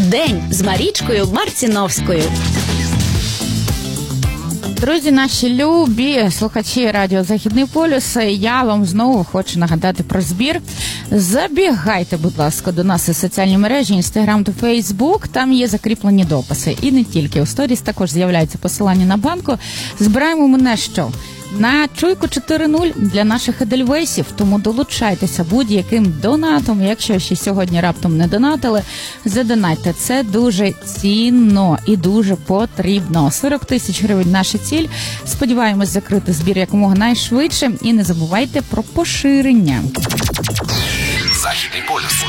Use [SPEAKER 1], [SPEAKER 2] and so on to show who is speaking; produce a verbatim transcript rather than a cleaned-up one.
[SPEAKER 1] День з Марічкою Марціновською.
[SPEAKER 2] Друзі, наші любі слухачі радіо «Західний полюс», я вам знову хочу нагадати про збір. Забігайте, будь ласка, до нас у соціальні мережі, Інстаграм та Фейсбук, там є закріплені дописи. І не тільки, у сторіс також з'являється посилання на банку. Збираємо ми на що? На чуйку чотири нуль для наших едельвейсів, тому долучайтеся будь-яким донатом. Якщо ще сьогодні раптом не донатили, задонайте. Це дуже цінно і дуже потрібно. сорок тисяч гривень наша ціль. Сподіваємось закрити збір якомога найшвидше. І не забувайте про поширення.
[SPEAKER 3] Західний полюс.